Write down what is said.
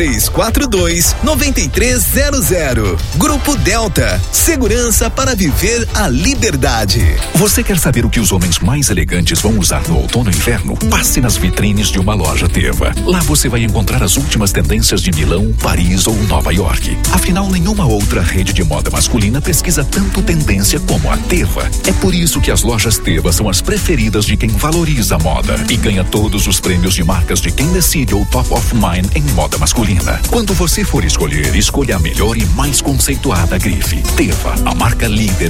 342-9300. Grupo Delta. Segurança para viver a liberdade. Você quer saber o que os homens mais elegantes vão usar no outono e inverno? Passe nas vitrines de uma loja Teva. Lá você vai encontrar as últimas tendências de Milão, Paris ou Nova York. Afinal, nenhuma outra rede de moda masculina pesquisa tanto tendência como a Teva. É por isso que as lojas Teva são as preferidas de quem valoriza a moda e ganha todos os prêmios de marcas de quem decide ou Top of Mind em moda masculina. Quando você for escolher, escolha a melhor e mais conceituada grife. Teva, a marca líder